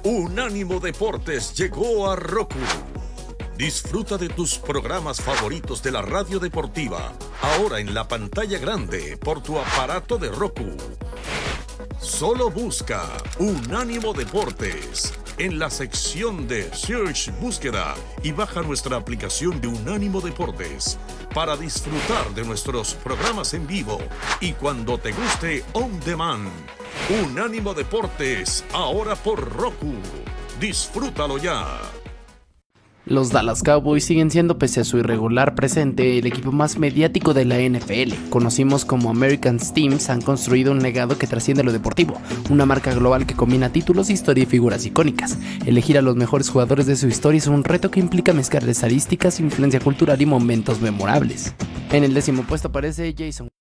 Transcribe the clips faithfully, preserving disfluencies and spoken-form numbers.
Unánimo Deportes llegó a Roku. Disfruta de tus programas favoritos de la radio deportiva, ahora en la pantalla grande por tu aparato de Roku. Solo busca Unánimo Deportes en la sección de Search Búsqueda y baja nuestra aplicación de Unánimo Deportes para disfrutar de nuestros programas en vivo y cuando te guste on demand. Unánimo Deportes, ahora por Roku. Disfrútalo ya. Los Dallas Cowboys siguen siendo, pese a su irregular presente, el equipo más mediático de la N F L. Conocidos como American Teams, han construido un legado que trasciende lo deportivo, una marca global que combina títulos, historia y figuras icónicas. Elegir a los mejores jugadores de su historia es un reto que implica mezclar estadísticas, influencia cultural y momentos memorables. En el décimo puesto aparece Jason.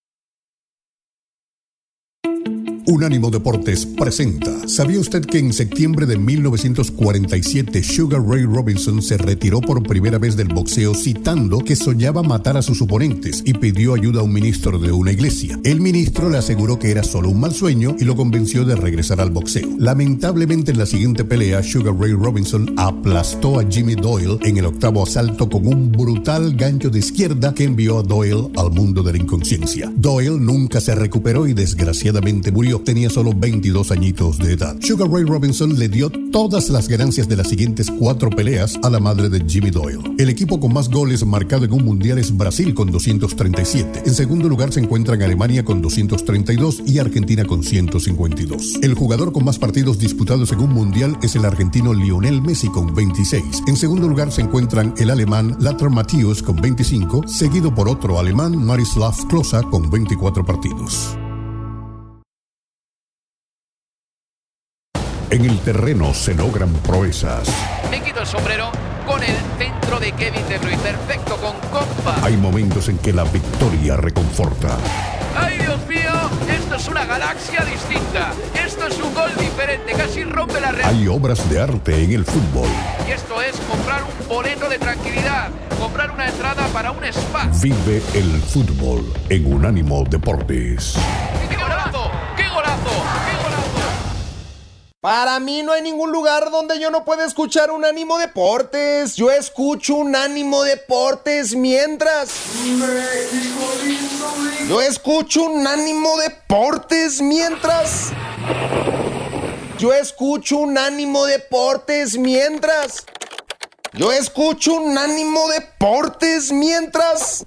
Unánimo Deportes presenta. ¿Sabía usted que en septiembre de mil novecientos cuarenta y siete Sugar Ray Robinson se retiró por primera vez del boxeo citando que soñaba matar a sus oponentes y pidió ayuda a un ministro de una iglesia? El ministro le aseguró que era solo un mal sueño y lo convenció de regresar al boxeo. Lamentablemente, en la siguiente pelea, Sugar Ray Robinson aplastó a Jimmy Doyle en el octavo asalto con un brutal gancho de izquierda que envió a Doyle al mundo de la inconsciencia. Doyle nunca se recuperó y desgraciadamente murió. Tenía solo veintidós añitos de edad. Sugar Ray Robinson le dio todas las ganancias de las siguientes cuatro peleas a la madre de Jimmy Doyle. El equipo con más goles marcado en un mundial es Brasil con doscientos treinta y siete. En segundo lugar se encuentran Alemania con doscientos treinta y dos y Argentina con ciento cincuenta y dos. El jugador con más partidos disputados en un mundial es el argentino Lionel Messi con veintiséis. En segundo lugar se encuentran el alemán Lothar Matthäus con veinticinco, seguido por otro alemán, Miroslav Klose, con veinticuatro partidos. En el terreno se logran proezas. Me quito el sombrero con el centro de Kevin De Bruyne, perfecto con compa. Hay momentos en que la victoria reconforta. ¡Ay, Dios mío! Esto es una galaxia distinta. Esto es un gol diferente, casi rompe la red. Hay obras de arte en el fútbol. Y esto es comprar un boleto de tranquilidad, comprar una entrada para un spa. Vive el fútbol en Unánimo Deportes. ¡Qué golazo! ¡Qué golazo! ¡Qué golazo! Para mí no hay ningún lugar donde yo no pueda escuchar Unánimo Deportes. Yo escucho Unánimo Deportes mientras... Yo escucho Unánimo Deportes mientras... Yo escucho Unánimo Deportes mientras... Yo escucho Unánimo Deportes mientras...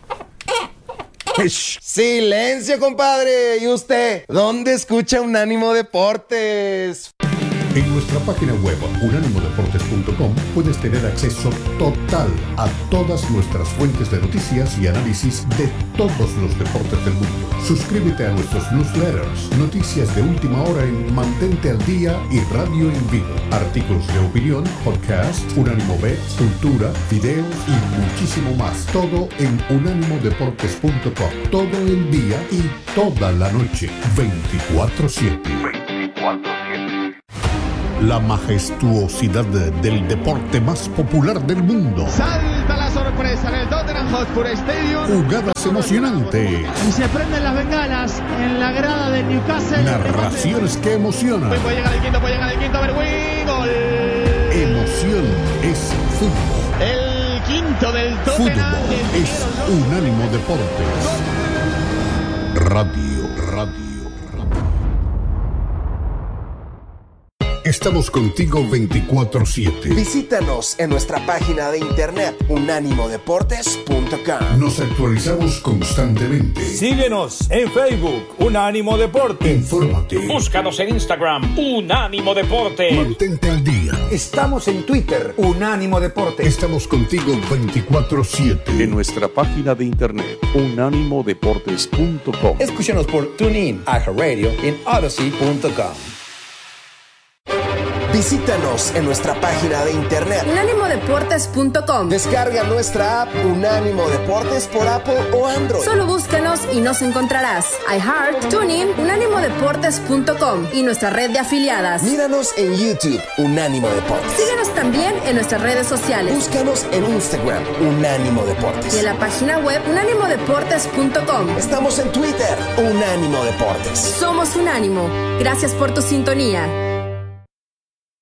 Silencio, compadre. ¿Y usted? ¿Dónde escucha Unánimo Deportes? En nuestra página web unánimo deportes punto com puedes tener acceso total a todas nuestras fuentes de noticias y análisis de todos los deportes del mundo. Suscríbete a nuestros newsletters, noticias de última hora en Mantente al Día y Radio en Vivo, artículos de opinión, podcast, Unánimo Bet, cultura, videos y muchísimo más. Todo en unánimo deportes punto com. Todo el día y toda la noche, veinticuatro siete. veinticuatro siete. La majestuosidad del deporte más popular del mundo. Salta la sorpresa en el Tottenham Hotspur Stadium. Jugadas emocionantes. Y se prenden las bengalas en la grada del Newcastle. Narraciones que emocionan. Puede llegar el quinto, puede llegar el quinto, Berwin, gol. Emoción es fútbol. El quinto del Tottenham. Fútbol es Unánimo Deportes. Radio, radio. Estamos contigo veinticuatro siete. Visítanos en nuestra página de internet unánimo deportes punto com. Nos actualizamos constantemente. Síguenos en Facebook, Unánimo Deportes. Infórmate. Búscanos en Instagram, Unánimo Deportes. Mantente al día. Estamos en Twitter, Unánimo Deportes. Estamos contigo veinticuatro siete. En nuestra página de internet, unánimo deportes punto com. Escúchanos por TuneIn, iHeartRadio y en Odyssey punto com. Visítanos en nuestra página de internet unánimo deportes punto com. Descarga nuestra app Unánimo Deportes por Apple o Android. Solo búscanos y nos encontrarás. iHeart, TuneIn, unánimo deportes punto com y nuestra red de afiliadas. Míranos en YouTube, Unánimo Deportes. Síguenos también en nuestras redes sociales. Búscanos en Instagram, Unánimo Deportes. Y en la página web unánimo deportes punto com. Estamos en Twitter, Unánimo Deportes. Somos Unánimo. Gracias por tu sintonía.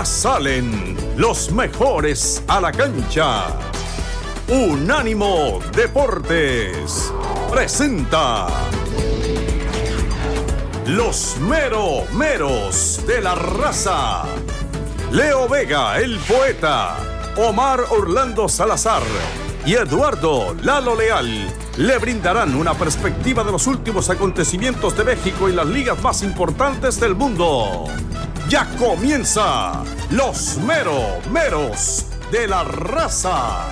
Ya salen los mejores a la cancha. Unánimo Deportes presenta los mero meros de la raza. Leo Vega, el poeta, Omar Orlando Salazar y Eduardo Lalo Leal le brindarán una perspectiva de los últimos acontecimientos de México y las ligas más importantes del mundo. Ya comienza los mero meros de la raza.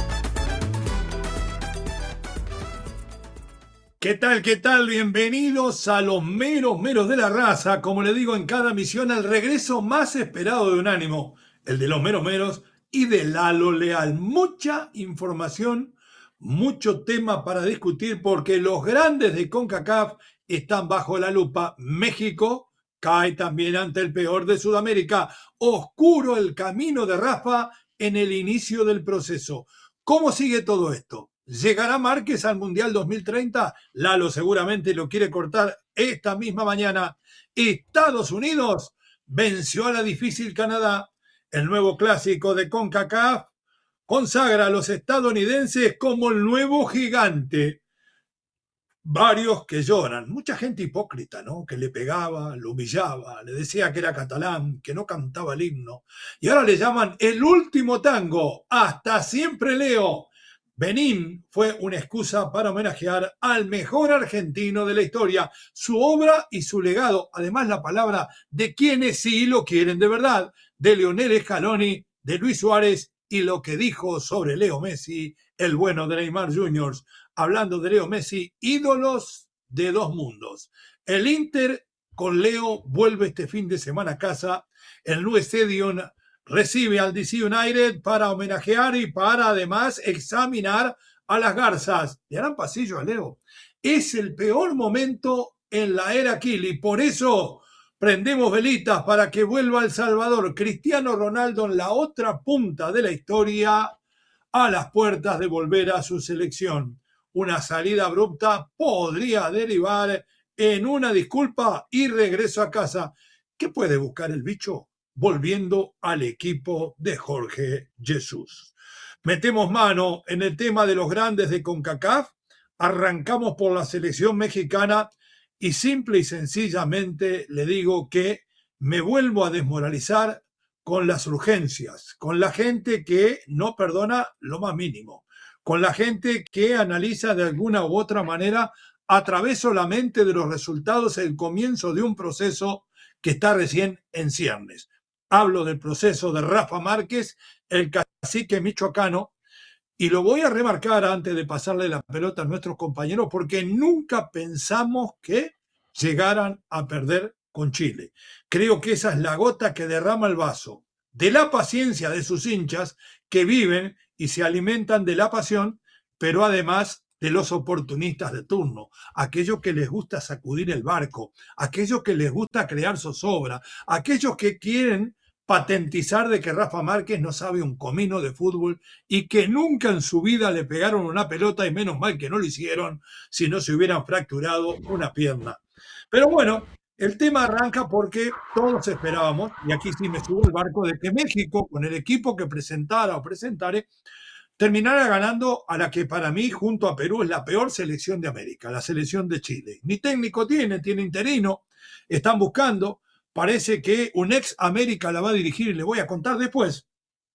¿Qué tal, qué tal? Bienvenidos a los meros meros de la raza. Como le digo en cada misión, el regreso más esperado de Unánimo, el de los meros meros y de Lalo Leal. Mucha información, mucho tema para discutir porque los grandes de CONCACAF están bajo la lupa. México cae también ante el peor de Sudamérica. Oscuro el camino de Rafa en el inicio del proceso. ¿Cómo sigue todo esto? ¿Llegará Márquez al Mundial dos mil treinta? Lalo seguramente lo quiere cortar esta misma mañana. Estados Unidos venció a la difícil Canadá. El nuevo clásico de CONCACAF consagra a los estadounidenses como el nuevo gigante. Varios que lloran, mucha gente hipócrita, ¿no? Que le pegaba, lo humillaba, le decía que era catalán, que no cantaba el himno. Y ahora le llaman el último tango. Hasta siempre Leo. Benín fue una excusa para homenajear al mejor argentino de la historia, su obra y su legado. Además, la palabra de quienes sí lo quieren de verdad, de Lionel Scaloni, de Luis Suárez y lo que dijo sobre Leo Messi, el bueno de Neymar junior Hablando de Leo Messi, ídolos de dos mundos. El Inter con Leo vuelve este fin de semana a casa. El Nou Stadium recibe al D C United para homenajear y para además examinar a las garzas. Le harán pasillo a Leo. Es el peor momento en la era Kili. Por eso prendemos velitas para que vuelva El Salvador. Cristiano Ronaldo en la otra punta de la historia a las puertas de volver a su selección. Una salida abrupta podría derivar en una disculpa y regreso a casa. ¿Qué puede buscar el bicho? Volviendo al equipo de Jorge Jesús. Metemos mano en el tema de los grandes de CONCACAF, arrancamos por la selección mexicana y simple y sencillamente le digo que me vuelvo a desmoralizar con las urgencias, con la gente que no perdona lo más mínimo, con la gente que analiza de alguna u otra manera a través solamente de los resultados el comienzo de un proceso que está recién en ciernes. Hablo del proceso de Rafa Márquez, el cacique michoacano, y lo voy a remarcar antes de pasarle la pelota a nuestros compañeros porque nunca pensamos que llegaran a perder con Chile. Creo que esa es la gota que derrama el vaso de la paciencia de sus hinchas que viven y se alimentan de la pasión, pero además de los oportunistas de turno, aquellos que les gusta sacudir el barco, aquellos que les gusta crear zozobra, aquellos que quieren patentizar de que Rafa Márquez no sabe un comino de fútbol y que nunca en su vida le pegaron una pelota y menos mal que no lo hicieron si no se hubieran fracturado una pierna. Pero bueno, el tema arranca porque todos esperábamos, y aquí sí me subo el barco, de que México, con el equipo que presentara o presentare, terminara ganando a la que para mí, junto a Perú, es la peor selección de América, la selección de Chile. Ni técnico tiene, tiene interino, están buscando. Parece que un ex América la va a dirigir y le voy a contar después.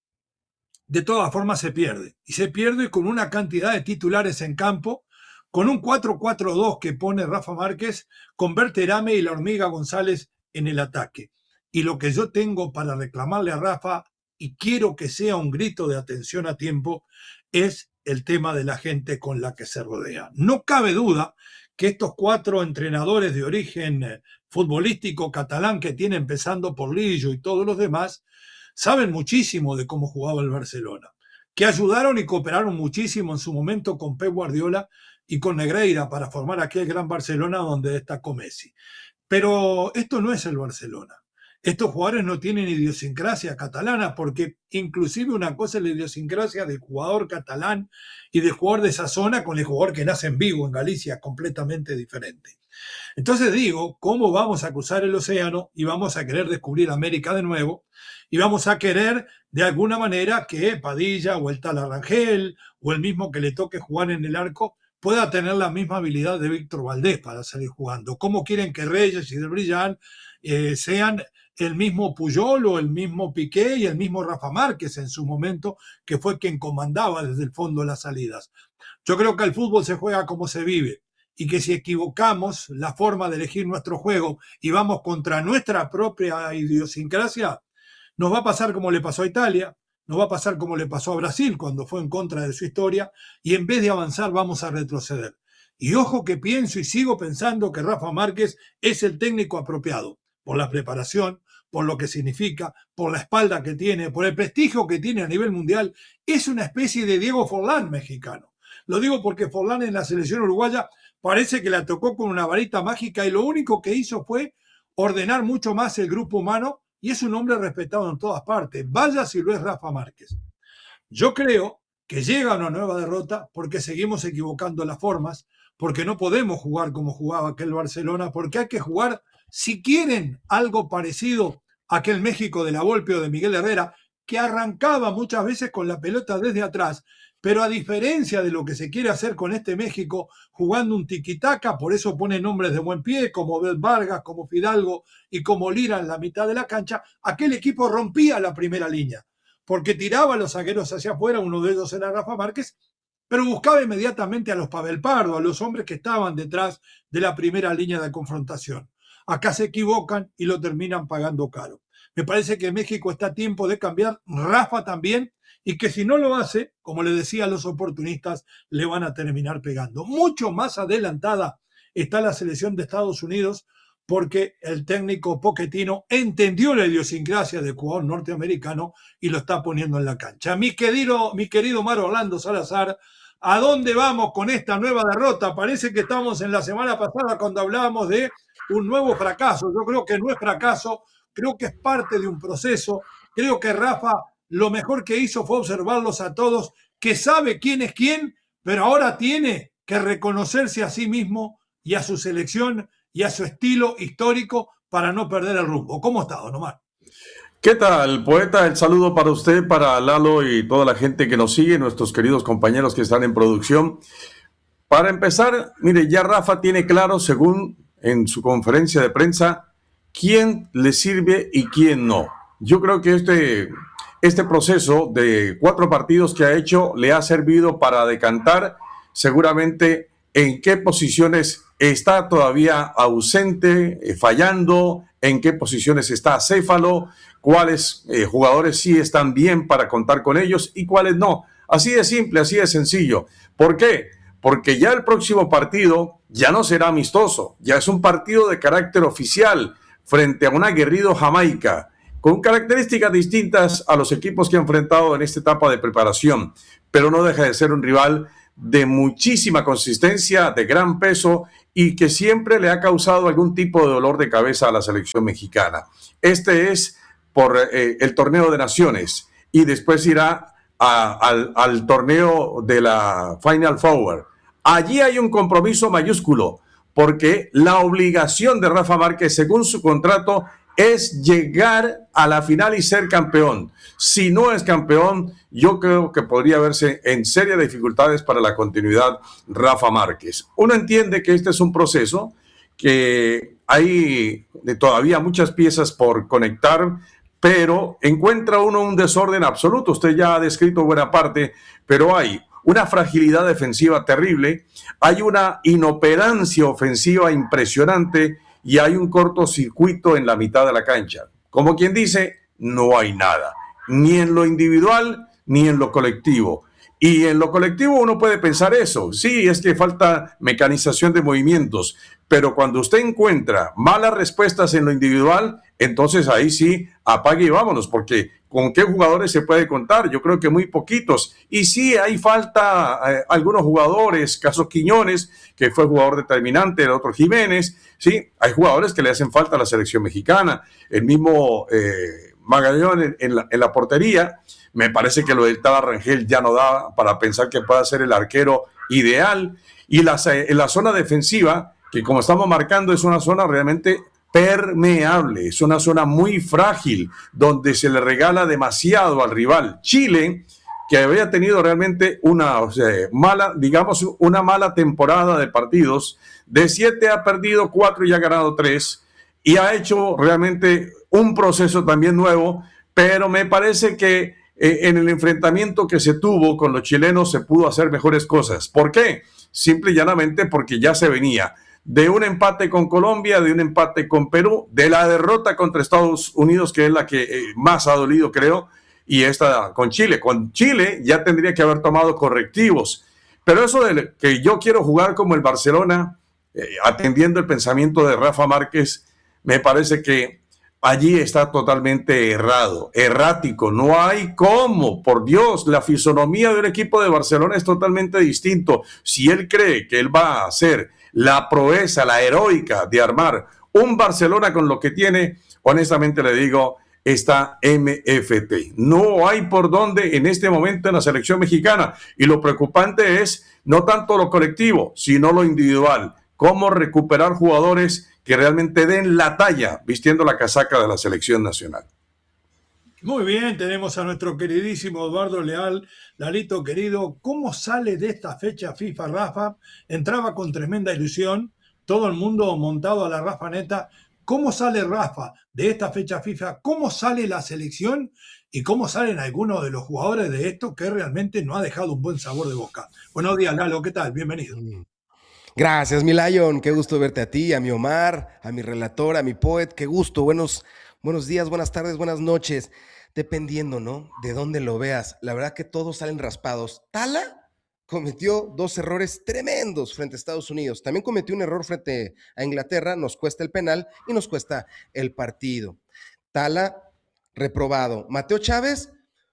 De todas formas se pierde. Y se pierde con una cantidad de titulares en campo, con un cuatro cuatro dos que pone Rafa Márquez, con Berterame y la hormiga González en el ataque. Y lo que yo tengo para reclamarle a Rafa, y quiero que sea un grito de atención a tiempo, es el tema de la gente con la que se rodea. No cabe duda que estos cuatro entrenadores de origen futbolístico catalán que tiene, empezando por Lillo y todos los demás, saben muchísimo de cómo jugaba el Barcelona, que ayudaron y cooperaron muchísimo en su momento con Pep Guardiola y con Negreira para formar aquel gran Barcelona donde destacó Messi. Pero esto no es el Barcelona. estos jugadores no tienen idiosincrasia catalana, porque inclusive una cosa es la idiosincrasia del jugador catalán y del jugador de esa zona con el jugador que nace en Vigo, en Galicia, completamente diferente. Entonces digo, ¿cómo vamos a cruzar el océano y vamos a querer descubrir América de nuevo? Y vamos a querer, de alguna manera, que Padilla o el tal Arrangel o el mismo que le toque jugar en el arco pueda tener la misma habilidad de Víctor Valdés para salir jugando. ¿Cómo quieren que Reyes y De Brillant eh, sean el mismo Puyol o el mismo Piqué y el mismo Rafa Márquez en su momento, que fue quien comandaba desde el fondo las salidas? Yo creo que el fútbol se juega como se vive y que si equivocamos la forma de elegir nuestro juego y vamos contra nuestra propia idiosincrasia, nos va a pasar como le pasó a Italia, nos va a pasar como le pasó a Brasil cuando fue en contra de su historia, y en vez de avanzar vamos a retroceder. Y ojo que pienso y sigo pensando que Rafa Márquez es el técnico apropiado, por la preparación, por lo que significa, por la espalda que tiene, por el prestigio que tiene a nivel mundial. Es una especie de Diego Forlán mexicano. Lo digo porque Forlán en la selección uruguaya parece que la tocó con una varita mágica y lo único que hizo fue ordenar mucho más el grupo humano, y es un hombre respetado en todas partes. Vaya si lo es Rafa Márquez. Yo creo que llega una nueva derrota porque seguimos equivocando las formas, porque no podemos jugar como jugaba aquel Barcelona, porque hay que jugar, si quieren, algo parecido a aquel México de la Volpe o de Miguel Herrera, que arrancaba muchas veces con la pelota desde atrás, pero a diferencia de lo que se quiere hacer con este México, jugando un tiquitaca, por eso pone nombres de buen pie, como Bel Vargas, como Fidalgo y como Lira en la mitad de la cancha, aquel equipo rompía la primera línea, porque tiraba a los zagueros hacia afuera, uno de ellos era Rafa Márquez, pero buscaba inmediatamente a los Pavel Pardo, a los hombres que estaban detrás de la primera línea de confrontación. Acá se equivocan y lo terminan pagando caro. Me parece que México está a tiempo de cambiar, Rafa también, y que si no lo hace, como le decía a los oportunistas, le van a terminar pegando. Mucho más adelantada está la selección de Estados Unidos, porque el técnico Pochettino entendió la idiosincrasia del jugador norteamericano y lo está poniendo en la cancha. Mi querido, mi querido Mar Orlando Salazar, ¿a dónde vamos con esta nueva derrota? Parece que estamos en la semana pasada cuando hablábamos de un nuevo fracaso. Yo creo que no es fracaso, creo que es parte de un proceso. Creo que Rafa lo mejor que hizo fue observarlos a todos, que sabe quién es quién, pero ahora tiene que reconocerse a sí mismo y a su selección y a su estilo histórico para no perder el rumbo. ¿Cómo está, don Omar? ¿Qué tal, poeta? El saludo para usted, para Lalo y toda la gente que nos sigue, nuestros queridos compañeros que están en producción. Para empezar, mire, ya Rafa tiene claro, según en su conferencia de prensa, quién le sirve y quién no. Yo creo que este... Este proceso de cuatro partidos que ha hecho le ha servido para decantar seguramente en qué posiciones está todavía ausente, eh, fallando, en qué posiciones está acéfalo, cuáles eh, jugadores sí están bien para contar con ellos y cuáles no. Así de simple, así de sencillo. ¿Por qué? Porque ya el próximo partido ya no será amistoso, ya es un partido de carácter oficial frente a un aguerrido Jamaica, con características distintas a los equipos que ha enfrentado en esta etapa de preparación, pero no deja de ser un rival de muchísima consistencia, de gran peso y que siempre le ha causado algún tipo de dolor de cabeza a la selección mexicana. Este es por eh, el torneo de naciones y después irá a, al, al torneo de la Final Four. Allí hay un compromiso mayúsculo porque la obligación de Rafa Márquez, según su contrato, es llegar a la final y ser campeón. Si no es campeón, yo creo que podría verse en serias dificultades para la continuidad Rafa Márquez. Uno entiende que este es un proceso, que hay todavía muchas piezas por conectar, pero encuentra uno un desorden absoluto. Usted ya ha descrito buena parte, pero hay una fragilidad defensiva terrible, hay una inoperancia ofensiva impresionante, y hay un cortocircuito en la mitad de la cancha. Como quien dice, no hay nada, ni en lo individual, ni en lo colectivo. Y en lo colectivo uno puede pensar eso. Sí, es que falta mecanización de movimientos, pero cuando usted encuentra malas respuestas en lo individual, entonces ahí sí, apague y vámonos, porque ¿con qué jugadores se puede contar? Yo creo que muy poquitos. Y sí, hay falta eh, algunos jugadores, caso Quiñones, que fue jugador determinante, el otro Jiménez, sí, hay jugadores que le hacen falta a la selección mexicana, el mismo eh, Magallón en, en, la, en la portería. Me parece que lo del Tala Rangel ya no da para pensar que pueda ser el arquero ideal. Y la, en la zona defensiva, que como estamos marcando, es una zona realmente permeable, es una zona muy frágil, donde se le regala demasiado al rival. Chile, que había tenido realmente una o sea, mala, digamos, una mala temporada de partidos, de siete ha perdido cuatro y ha ganado tres, y ha hecho realmente un proceso también nuevo, pero me parece que eh, en el enfrentamiento que se tuvo con los chilenos se pudo hacer mejores cosas. ¿Por qué? Simple y llanamente porque ya se venía de un empate con Colombia, de un empate con Perú, de la derrota contra Estados Unidos, que es la que eh, más ha dolido, creo, y esta con Chile. Con Chile ya tendría que haber tomado correctivos, pero eso de que yo quiero jugar como el Barcelona, eh, atendiendo el pensamiento de Rafa Márquez, me parece que allí está totalmente errado, errático, no hay cómo, por Dios, la fisonomía de un equipo de Barcelona es totalmente distinto. Si él cree que él va a hacer la proeza, la heroica de armar un Barcelona con lo que tiene, honestamente le digo, está M F T. No hay por dónde en este momento en la selección mexicana. Y lo preocupante es no tanto lo colectivo, sino lo individual. Cómo recuperar jugadores que realmente den la talla vistiendo la casaca de la selección nacional. Muy bien, tenemos a nuestro queridísimo Eduardo Leal. Lalito querido, ¿cómo sale de esta fecha FIFA, Rafa? Entraba con tremenda ilusión, todo el mundo montado a la Rafa neta. ¿Cómo sale Rafa de esta fecha FIFA? ¿Cómo sale la selección? ¿Y cómo salen algunos de los jugadores de esto que realmente no ha dejado un buen sabor de boca? Buenos días, Lalo, ¿qué tal? Bienvenido. Gracias, mi Lion. Qué gusto verte a ti, a mi Omar, a mi relator, a mi poet. Qué gusto. Buenos, buenos días, buenas tardes, buenas noches. Dependiendo, ¿no? De dónde lo veas. La verdad que todos salen raspados. Tala cometió dos errores tremendos frente a Estados Unidos. También cometió un error frente a Inglaterra. Nos cuesta el penal y nos cuesta el partido. Tala, reprobado. Mateo Chávez,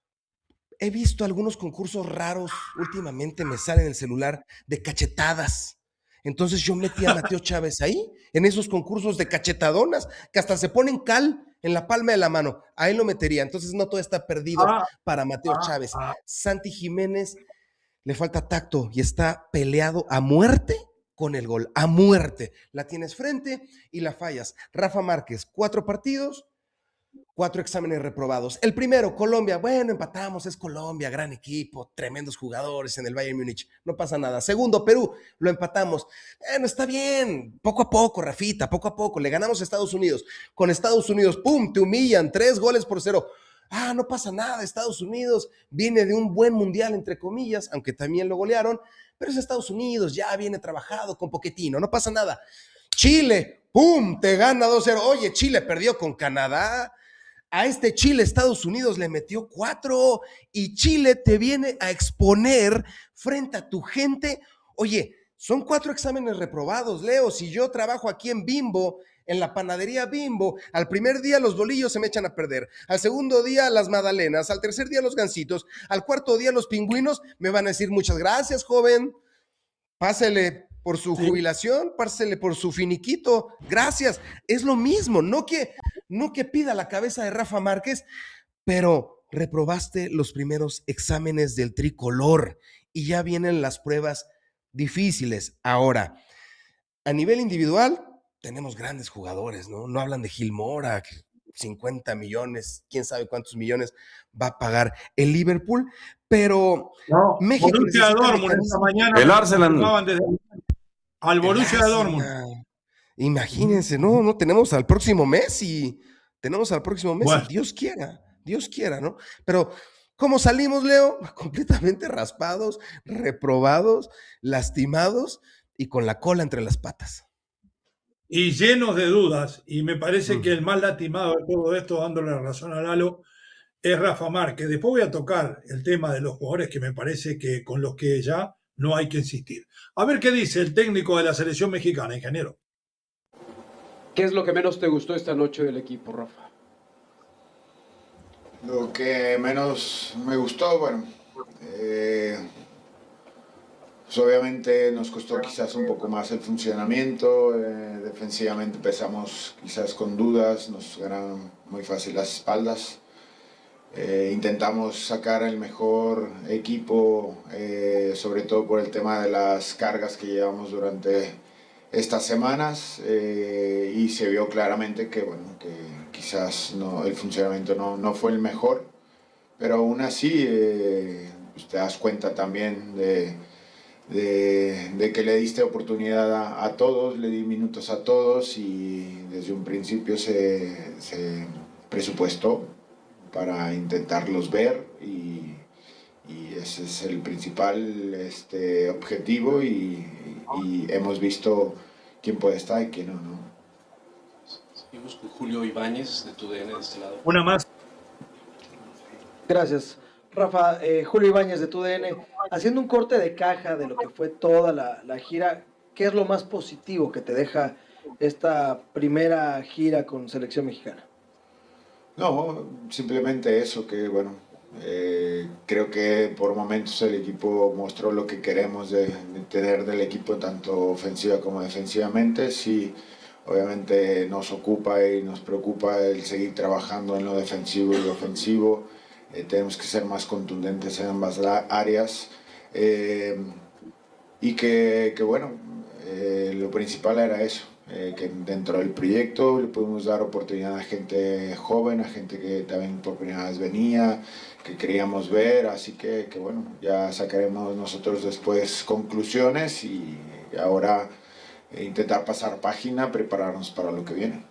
he visto algunos concursos raros. Últimamente me sale en el celular de cachetadas. Entonces yo metí a Mateo Chávez ahí, en esos concursos de cachetadonas, que hasta se ponen cal en la palma de la mano. Ahí lo metería. Entonces no todo está perdido ah, para Mateo ah, Chávez. Ah. Santi Jiménez le falta tacto y está peleado a muerte con el gol. A muerte. La tienes frente y la fallas. Rafa Márquez, cuatro partidos, cuatro exámenes reprobados. El primero, Colombia. Bueno, empatamos, es Colombia, gran equipo, tremendos jugadores en el Bayern Múnich. No pasa nada. Segundo, Perú, lo empatamos. Bueno, está bien, poco a poco, Rafita, poco a poco. Le ganamos a Estados Unidos. Con Estados Unidos, ¡pum!, te humillan, tres goles por cero. Ah, no pasa nada, Estados Unidos viene de un buen mundial, entre comillas, aunque también lo golearon, pero es Estados Unidos, ya viene trabajado con Pochettino, no pasa nada. Chile, ¡pum!, te gana dos cero. Oye, Chile perdió con Canadá. A este Chile, Estados Unidos le metió cuatro y Chile te viene a exponer frente a tu gente. Oye, son cuatro exámenes reprobados, Leo. Si yo trabajo aquí en Bimbo, en la panadería Bimbo, al primer día los bolillos se me echan a perder, al segundo día las magdalenas, al tercer día los gansitos, al cuarto día los pingüinos, me van a decir muchas gracias, joven, pásele por su sí. jubilación, pásele por su finiquito, gracias. Es lo mismo, no que, no que pida la cabeza de Rafa Márquez, pero reprobaste los primeros exámenes del tricolor y ya vienen las pruebas difíciles. Ahora, a nivel individual, tenemos grandes jugadores, ¿no? No hablan de Gil Mora, cincuenta millones, quién sabe cuántos millones va a pagar el Liverpool, pero no, México Borussia Dortmund esta mañana el Arsenal desde, al Borussia de Dortmund. Imagínense, no, no tenemos al próximo Messi, tenemos al próximo Messi, bueno. Dios quiera, Dios quiera, ¿no? Pero ¿cómo salimos, Leo? Completamente raspados, reprobados, lastimados y con la cola entre las patas. Y llenos de dudas, y me parece mm. que el más lastimado de todo esto, dándole la razón a Lalo, es Rafa Márquez. Después voy a tocar el tema de los jugadores que me parece que con los que ya no hay que insistir. A ver qué dice el técnico de la selección mexicana, ingeniero. ¿Qué es lo que menos te gustó esta noche del equipo, Rafa? Lo que menos me gustó, bueno, eh, pues obviamente nos costó quizás un poco más el funcionamiento, eh, defensivamente empezamos quizás con dudas, nos ganaron muy fácil las espaldas. Eh, intentamos sacar el mejor equipo, eh, sobre todo por el tema de las cargas que llevamos durante estas semanas, eh, y se vio claramente que, bueno, que quizás no, el funcionamiento no, no fue el mejor, pero aún así eh, pues te das cuenta también de, de, de que le diste oportunidad a, a todos, le di minutos a todos y desde un principio se, se presupuestó para intentarlos ver y, y ese es el principal este, objetivo y, y hemos visto quién puede estar y quién no, ¿no? Seguimos con Julio Ibáñez de tu D N de este lado. Una más. Gracias. Rafa, eh, Julio Ibáñez de tu D N, haciendo un corte de caja de lo que fue toda la, la gira, ¿qué es lo más positivo que te deja esta primera gira con selección mexicana? No, simplemente eso, que bueno, eh, creo que por momentos el equipo mostró lo que queremos de, de tener del equipo, tanto ofensiva como defensivamente. Sí, obviamente nos ocupa y nos preocupa el seguir trabajando en lo defensivo y lo ofensivo. Eh, tenemos que ser más contundentes en ambas áreas. Eh, y que, que bueno, eh, lo principal era eso. Eh, que dentro del proyecto le pudimos dar oportunidad a gente joven, a gente que también por primera vez venía, que queríamos ver, así que, que bueno, ya sacaremos nosotros después conclusiones y ahora eh, intentar pasar página, prepararnos para lo que viene.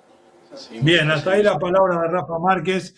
Bien, hasta ahí la palabra de Rafa Márquez,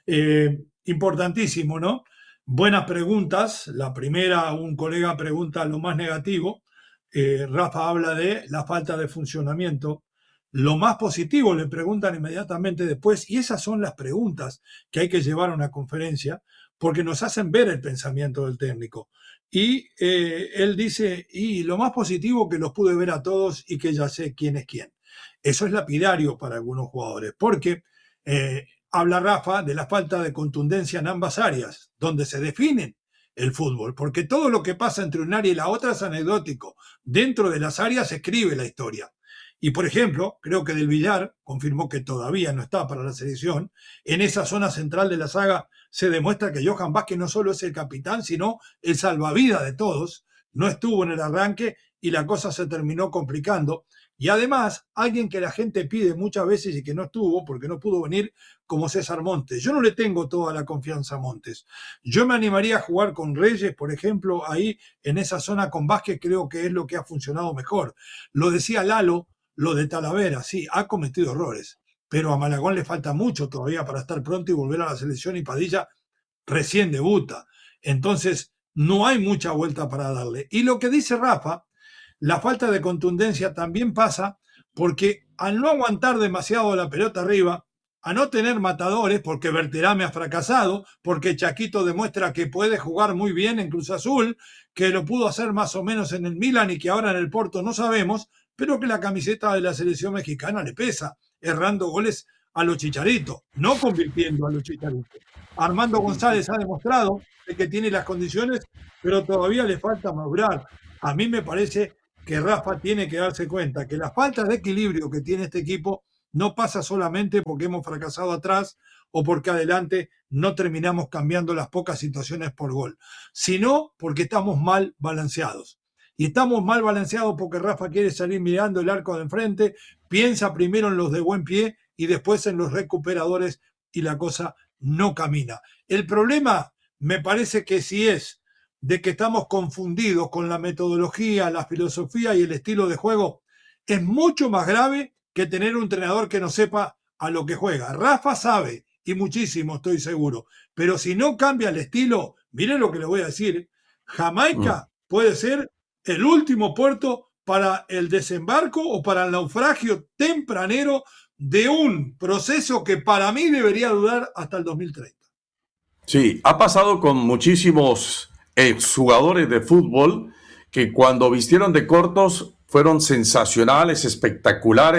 eh, importantísimo, ¿no? Buenas preguntas, la primera, un colega pregunta lo más negativo. Eh, Rafa habla de la falta de funcionamiento. Lo más positivo le preguntan inmediatamente después, y esas son las preguntas que hay que llevar a una conferencia porque nos hacen ver el pensamiento del técnico. Y eh, él dice, y lo más positivo que los pude ver a todos y que ya sé quién es quién. Eso es lapidario para algunos jugadores, porque eh, habla Rafa de la falta de contundencia en ambas áreas, donde se definen el fútbol, porque todo lo que pasa entre un área y la otra es anecdótico. Dentro de las áreas se escribe la historia. Y, por ejemplo, creo que Del Villar confirmó que todavía no está para la selección. En esa zona central de la saga se demuestra que Johan Vázquez no solo es el capitán, sino el salvavidas de todos. No estuvo en el arranque y la cosa se terminó complicando. Y además, alguien que la gente pide muchas veces y que no estuvo porque no pudo venir, como César Montes. Yo no le tengo toda la confianza a Montes. Yo me animaría a jugar con Reyes, por ejemplo, ahí en esa zona con Vázquez, creo que es lo que ha funcionado mejor. Lo decía Lalo, lo de Talavera, sí, ha cometido errores, pero a Malagón le falta mucho todavía para estar pronto y volver a la selección y Padilla recién debuta. Entonces, no hay mucha vuelta para darle. Y lo que dice Rafa, la falta de contundencia también pasa porque al no aguantar demasiado la pelota arriba, a no tener matadores, porque Berterame ha fracasado, porque Chaquito demuestra que puede jugar muy bien en Cruz Azul, que lo pudo hacer más o menos en el Milan y que ahora en el Porto no sabemos, pero que la camiseta de la selección mexicana le pesa, errando goles a los Chicharitos, no convirtiendo a los Chicharitos. Armando González ha demostrado que tiene las condiciones, pero todavía le falta madurar. A mí me parece que Rafa tiene que darse cuenta que la falta de equilibrio que tiene este equipo no pasa solamente porque hemos fracasado atrás o porque adelante no terminamos cambiando las pocas situaciones por gol, sino porque estamos mal balanceados. Y estamos mal balanceados porque Rafa quiere salir mirando el arco de enfrente, piensa primero en los de buen pie y después en los recuperadores y la cosa no camina. El problema me parece que sí es de que estamos confundidos con la metodología, la filosofía y el estilo de juego, es mucho más grave que tener un entrenador que no sepa a lo que juega. Rafa sabe, y muchísimo estoy seguro, pero si no cambia el estilo, miren lo que le voy a decir, Jamaica mm. puede ser el último puerto para el desembarco o para el naufragio tempranero de un proceso que para mí debería durar hasta el dos mil treinta. Sí, ha pasado con muchísimos exjugadores de fútbol que cuando vistieron de cortos fueron sensacionales, espectaculares,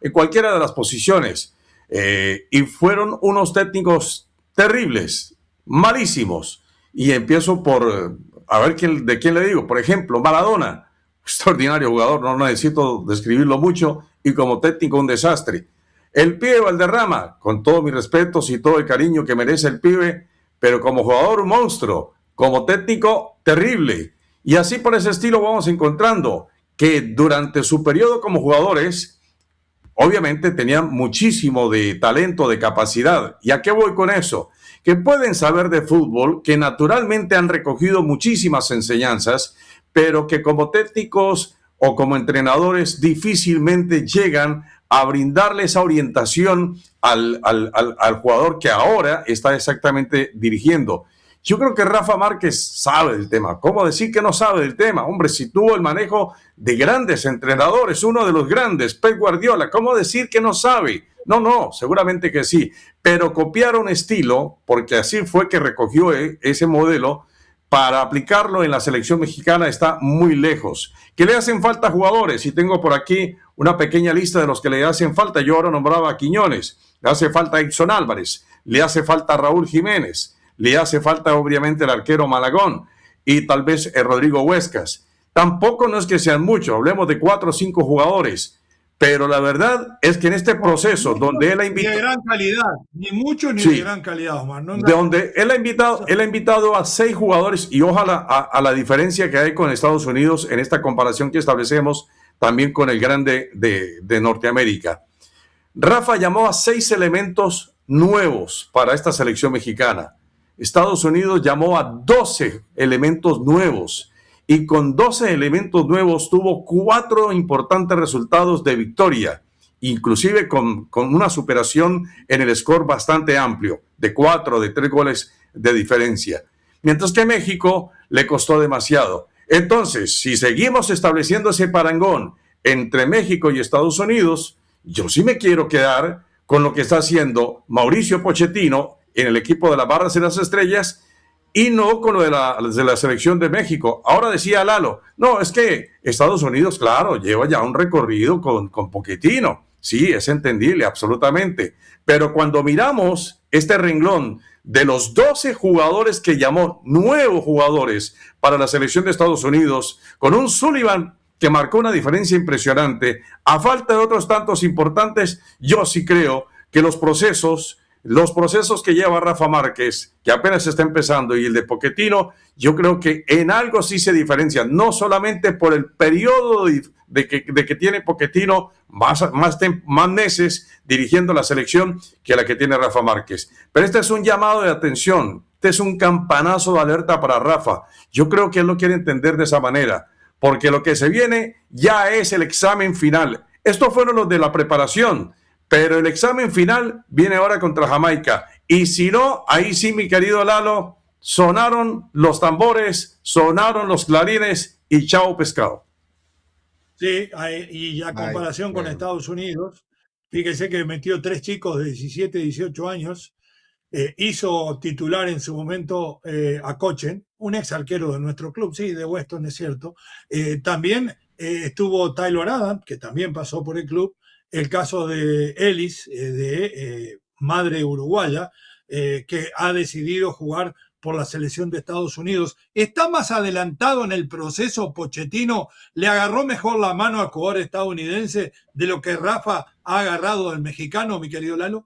en cualquiera de las posiciones. Eh, y fueron unos técnicos terribles, malísimos. Y empiezo por, a ver quién, de quién le digo. Por ejemplo, Maradona, extraordinario jugador, no necesito describirlo mucho, y como técnico un desastre. El pibe Valderrama, con todos mis respetos y todo el cariño que merece el pibe, pero como jugador un monstruo, como técnico terrible. Y así por ese estilo vamos encontrando que durante su periodo como jugadores, obviamente tenían muchísimo de talento, de capacidad. ¿Y a qué voy con eso? Que pueden saber de fútbol, que naturalmente han recogido muchísimas enseñanzas, pero que como técnicos o como entrenadores difícilmente llegan a brindarle esa orientación al, al, al, al jugador que ahora está exactamente dirigiendo. Yo creo que Rafa Márquez sabe del tema. ¿Cómo decir que no sabe del tema? Hombre, si tuvo el manejo de grandes entrenadores, uno de los grandes, Pep Guardiola, ¿cómo decir que no sabe? No, no, seguramente que sí. Pero copiar un estilo, porque así fue que recogió ese modelo, para aplicarlo en la selección mexicana está muy lejos. ¿Que le hacen falta jugadores? Y tengo por aquí una pequeña lista de los que le hacen falta. Yo ahora nombraba a Quiñones, le hace falta a Edson Álvarez, le hace falta a Raúl Jiménez, le hace falta obviamente el arquero Malagón y tal vez el Rodrigo Huescas. Tampoco no es que sean muchos, hablemos de cuatro o cinco jugadores. Pero la verdad es que en este proceso donde él ha invitado... Ni de gran calidad, ni mucho ni sí, de gran calidad, Omar. No, de donde él ha invitado, él ha invitado a seis jugadores y ojalá a, a la diferencia que hay con Estados Unidos en esta comparación que establecemos también con el grande de, de Norteamérica. Rafa llamó a seis elementos nuevos para esta selección mexicana. Estados Unidos llamó a doce elementos nuevos. Y con doce elementos nuevos tuvo cuatro importantes resultados de victoria, inclusive con, con una superación en el score bastante amplio, de cuatro, de tres goles de diferencia. Mientras que México le costó demasiado. Entonces, si seguimos estableciendo ese parangón entre México y Estados Unidos, yo sí me quiero quedar con lo que está haciendo Mauricio Pochettino en el equipo de las Barras y las Estrellas, y no con lo de la, de la selección de México. Ahora decía Lalo, no, es que Estados Unidos, claro, lleva ya un recorrido con, con Pochettino. Sí, es entendible, absolutamente. Pero cuando miramos este renglón de los doce jugadores que llamó, nuevos jugadores para la selección de Estados Unidos, con un Sullivan que marcó una diferencia impresionante, a falta de otros tantos importantes, yo sí creo que los procesos... Los procesos que lleva Rafa Márquez, que apenas está empezando, y el de Pochettino, yo creo que en algo sí se diferencian, no solamente por el periodo de, de, que, de que tiene Pochettino, más, más, más meses dirigiendo la selección que la que tiene Rafa Márquez. Pero este es un llamado de atención, este es un campanazo de alerta para Rafa. Yo creo que él lo quiere entender de esa manera, porque lo que se viene ya es el examen final. Estos fueron los de la preparación, pero el examen final viene ahora contra Jamaica. Y si no, ahí sí, mi querido Lalo, sonaron los tambores, sonaron los clarines y chao pescado. Sí, y ya comparación Ay, con bueno. Estados Unidos, fíjese que metió tres chicos de diecisiete, dieciocho años, eh, hizo titular en su momento eh, a Cochen, un ex arquero de nuestro club, sí, de Weston, es cierto. Eh, también eh, estuvo Taylor Adams, que también pasó por el club. El caso de Ellis, eh, de eh, madre uruguaya, eh, que ha decidido jugar por la selección de Estados Unidos. ¿Está más adelantado en el proceso Pochettino? ¿Le agarró mejor la mano al jugador estadounidense de lo que Rafa ha agarrado del mexicano, mi querido Lalo?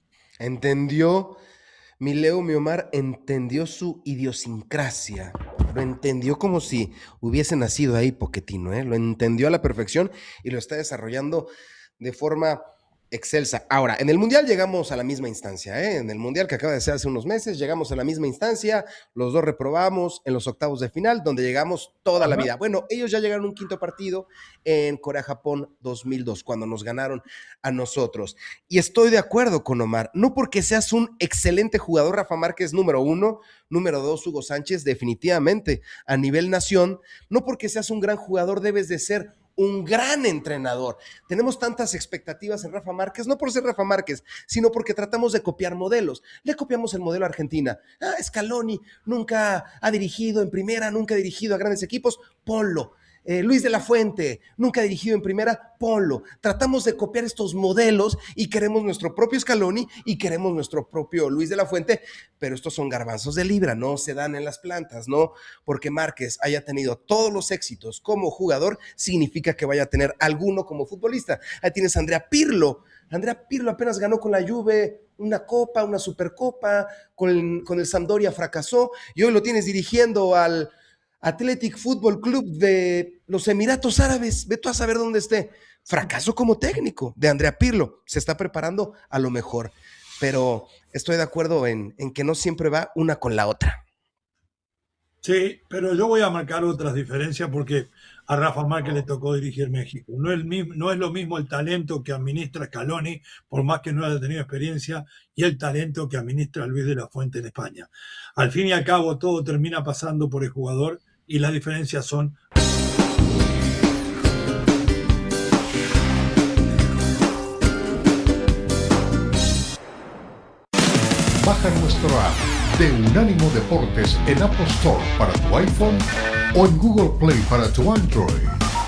Entendió, mi Leo, mi Omar, entendió su idiosincrasia. Lo entendió como si hubiese nacido ahí Pochettino, ¿eh? Lo entendió a la perfección y lo está desarrollando de forma excelsa. Ahora, en el Mundial llegamos a la misma instancia, ¿eh? En el Mundial que acaba de ser hace unos meses, llegamos a la misma instancia, los dos reprobamos en los octavos de final, donde llegamos toda la vida. Bueno, ellos ya llegaron a un quinto partido en Corea-Japón dos mil dos, cuando nos ganaron a nosotros. Y estoy de acuerdo con Omar, no porque seas un excelente jugador, Rafa Márquez, número uno, número dos, Hugo Sánchez, definitivamente, a nivel nación, no porque seas un gran jugador debes de ser un gran entrenador. Tenemos tantas expectativas en Rafa Márquez, no por ser Rafa Márquez, sino porque tratamos de copiar modelos. Le copiamos el modelo a Argentina. Ah, Scaloni nunca ha dirigido en primera, nunca ha dirigido a grandes equipos. Ponlo. Eh, Luis de la Fuente, nunca dirigido en primera, ponlo. Tratamos de copiar estos modelos y queremos nuestro propio Scaloni y queremos nuestro propio Luis de la Fuente, pero estos son garbanzos de libra, no se dan en las plantas, ¿no? Porque Márquez haya tenido todos los éxitos como jugador, significa que vaya a tener alguno como futbolista. Ahí tienes a Andrea Pirlo. Andrea Pirlo apenas ganó con la Juve una copa, una supercopa, con el, con el Sampdoria fracasó, y hoy lo tienes dirigiendo al Athletic Football Club de los Emiratos Árabes, ve tú a saber dónde esté. Fracaso como técnico de Andrea Pirlo, se está preparando a lo mejor, pero estoy de acuerdo en, en que no siempre va una con la otra. Sí, pero yo voy a marcar otras diferencias porque a Rafa Márquez le tocó dirigir México. No es, mismo, no es lo mismo el talento que administra Scaloni, por más que no haya tenido experiencia, y el talento que administra Luis de la Fuente en España. Al fin y al cabo, todo termina pasando por el jugador y las diferencias son... Baja nuestro app de Unánimo Deportes en Apple Store para tu iPhone o en Google Play para tu Android.